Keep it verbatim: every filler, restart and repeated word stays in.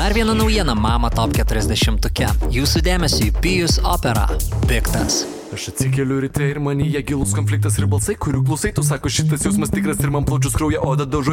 Dar viena naujiena Mama Top keturiasdešimtuke. Jūsų dėmesiui Pijus Opera. Piktas. Aš atsikeliu ryte ir manyje gilus konfliktas ir balsai, kurių klausai, tu sako šitas jausmas tikras ir man plaučius krauja odą daužo